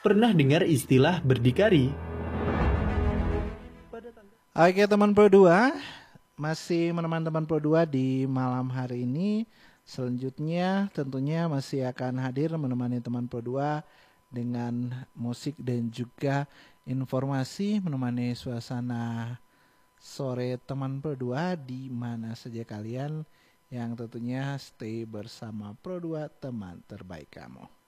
Pernah dengar istilah berdikari? Oke teman Pro 2, masih menemani teman Pro 2 di malam hari ini. Selanjutnya tentunya masih akan hadir menemani teman Pro 2 dengan musik dan juga informasi menemani suasana sore teman Pro 2 di mana saja kalian yang tentunya stay bersama Pro 2 teman terbaik kamu.